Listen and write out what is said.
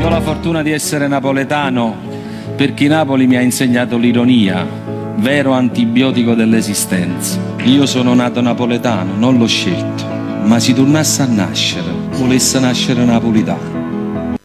avuto la fortuna di essere napoletano perché Napoli mi ha insegnato l'ironia, vero antibiotico dell'esistenza. Io sono nato napoletano, non l'ho scelto, ma se tornasse a nascere, volesse nascere napolitano.